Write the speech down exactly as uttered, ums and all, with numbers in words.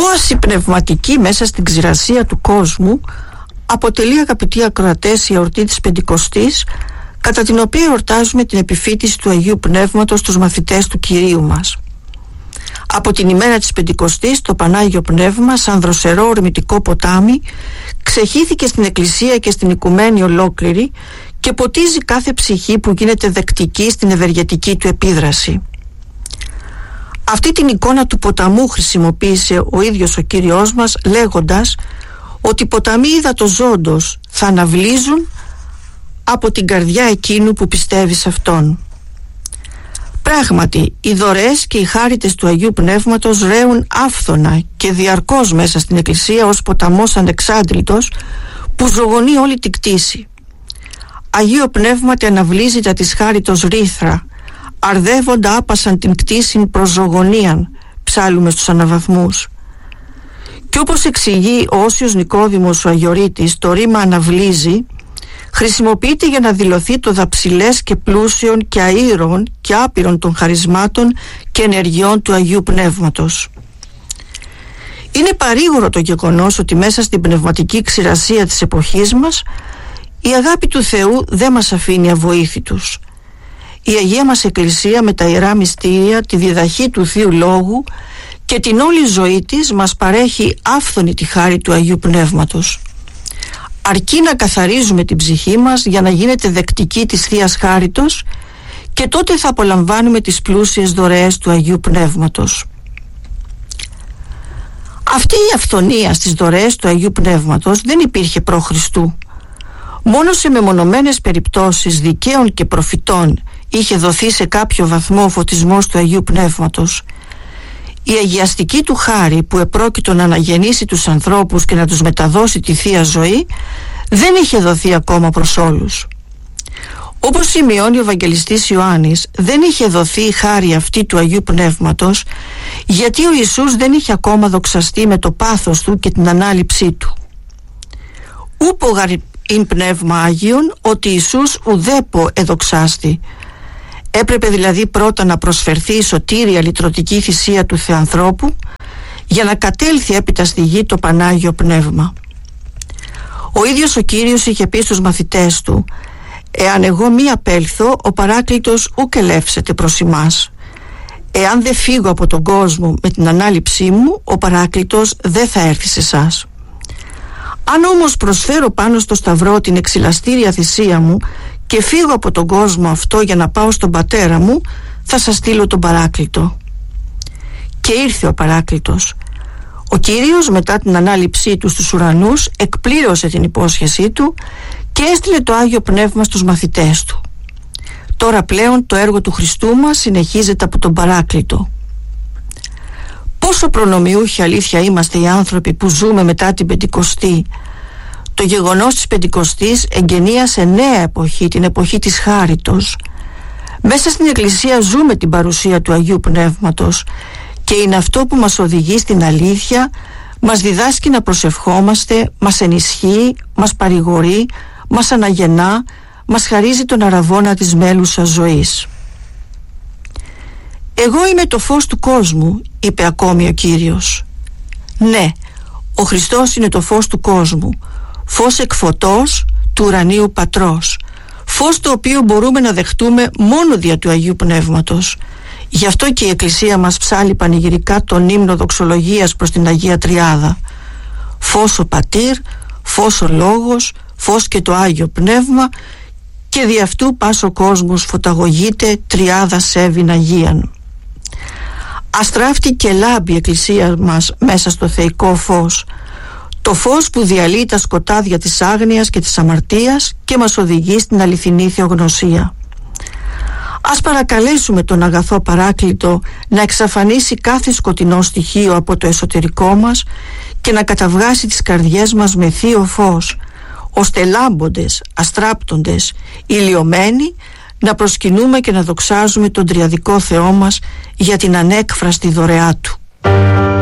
όαση πνευματική μέσα στην ξηρασία του κόσμου αποτελεί, αγαπητοί ακροατές, η εορτή της Πεντηκοστής, κατά την οποία εορτάζουμε την επιφύτηση του Αγίου Πνεύματος στους μαθητές του Κυρίου μας. Από την ημέρα της Πεντηκοστής το Πανάγιο Πνεύμα, σαν δροσερό ορμητικό ποτάμι, ξεχύθηκε στην Εκκλησία και στην οικουμένη ολόκληρη και ποτίζει κάθε ψυχή που γίνεται δεκτική στην ευεργετική του επίδραση. Αυτή την εικόνα του ποταμού χρησιμοποίησε ο ίδιος ο Κύριος μας, λέγοντας ότι οι ποταμοί ύδατος ζώντος θα αναβλύζουν από την καρδιά εκείνου που πιστεύει σε Αυτόν. Πράγματι, οι δωρεές και οι χάριτες του Αγίου Πνεύματος ρέουν άφθονα και διαρκώς μέσα στην Εκκλησία ως ποταμός ανεξάντλητος που ζωγονεί όλη την κτήση. Αγίο Πνεύματι αναβλύζει τα της χάριτος ρήθρα, αρδεύοντα άπασαν την κτήσιν προς ζωγονίαν, ψάλλουμε στους αναβαθμούς. Και όπως εξηγεί ο Όσιος Νικόδημος ο Αγιορείτης, το ρήμα αναβλύζει χρησιμοποιείται για να δηλωθεί το δαψιλές και πλούσιον και αήρων και άπειρων των χαρισμάτων και ενεργειών του Αγίου Πνεύματος. Είναι παρήγορο το γεγονός ότι μέσα στην πνευματική ξηρασία της εποχής μας η αγάπη του Θεού δεν μας αφήνει αβοήθητους. Η Αγία μας Εκκλησία με τα Ιερά Μυστήρια, τη διδαχή του Θείου Λόγου και την όλη ζωή της μας παρέχει άφθονη τη χάρη του Αγίου Πνεύματος. Αρκεί να καθαρίζουμε την ψυχή μας για να γίνεται δεκτική της Θείας Χάριτος και τότε θα απολαμβάνουμε τις πλούσιες δωρεές του Αγίου Πνεύματος. Αυτή η αυθονία στις δωρεές του Αγίου Πνεύματος δεν υπήρχε προ Χριστού. Μόνο σε μεμονωμένες περιπτώσεις δικαίων και προφητών είχε δοθεί σε κάποιο βαθμό ο φωτισμός του Αγίου Πνεύματος. Η αγιαστική του χάρη που επρόκειτο να αναγεννήσει τους ανθρώπους και να τους μεταδώσει τη Θεία Ζωή δεν είχε δοθεί ακόμα προς όλους. Όπως σημειώνει ο Ευαγγελιστής Ιωάννης, δεν είχε δοθεί η χάρη αυτή του Αγίου Πνεύματος γιατί ο Ιησούς δεν είχε ακόμα δοξαστεί με το πάθος του και την ανάληψή του. Ούπο ειν πνεύμα Άγιον ότι Ιησούς ουδέπο εδοξάστη. Έπρεπε δηλαδή πρώτα να προσφερθεί η σωτήρια λυτρωτική θυσία του Θεανθρώπου για να κατέλθει έπειτα στη γη το Πανάγιο Πνεύμα. Ο ίδιος ο Κύριος είχε πει στους μαθητές του: «Εάν εγώ μη απέλθω, ο Παράκλητος ουκ ελεύσεται προς ημάς. Εάν δεν φύγω από τον κόσμο με την ανάληψή μου, ο Παράκλητος δεν θα έρθει σε εσάς. Αν όμως προσφέρω πάνω στο Σταυρό την εξηλαστήρια θυσία μου και φύγω από τον κόσμο αυτό για να πάω στον Πατέρα μου, θα σας στείλω τον Παράκλητο». Και ήρθε ο Παράκλητος. Ο Κύριος μετά την ανάληψή του στους ουρανούς εκπλήρωσε την υπόσχεσή του και έστειλε το Άγιο Πνεύμα στους μαθητές του. Τώρα πλέον το έργο του Χριστού μας συνεχίζεται από τον Παράκλητο. Πόσο προνομιούχοι αλήθεια είμαστε οι άνθρωποι που ζούμε μετά την Πεντηκοστή. Το γεγονός της Πεντηκοστής εγγενίασε νέα εποχή, την εποχή της χάριτος. Μέσα στην Εκκλησία ζούμε την παρουσία του Αγίου Πνεύματος και είναι αυτό που μας οδηγεί στην αλήθεια, μας διδάσκει να προσευχόμαστε, μας ενισχύει, μας παρηγορεί, μας αναγεννά, μας χαρίζει τον αραβώνα της μέλουσας ζωής. «Εγώ είμαι το φως του κόσμου», είπε ακόμη ο Κύριος. Ναι, ο Χριστός είναι το φως του κόσμου, φως εκ φωτός του ουρανίου Πατρός, φως το οποίο μπορούμε να δεχτούμε μόνο δια του Αγίου Πνεύματος. Γι' αυτό και η Εκκλησία μας ψάλλει πανηγυρικά τον ύμνο δοξολογίας προς την Αγία Τριάδα. Φως ο Πατήρ, φως ο Λόγος, φως και το Άγιο Πνεύμα, και δι' αυτού πας ο κόσμος φωταγωγείται τριάδα σέβην Αγίαν. Αστράφτει και λάμπει η Εκκλησία μας μέσα στο θεϊκό φως, το φως που διαλύει τα σκοτάδια της άγνοιας και της αμαρτίας και μας οδηγεί στην αληθινή θεογνωσία. Ας παρακαλέσουμε τον αγαθό Παράκλητο να εξαφανίσει κάθε σκοτεινό στοιχείο από το εσωτερικό μας και να καταβγάσει τις καρδιές μας με θείο φως, ώστε λάμποντες, αστράπτοντες, ηλιωμένοι να προσκυνούμε και να δοξάζουμε τον τριαδικό Θεό μας για την ανέκφραστη δωρεά Του.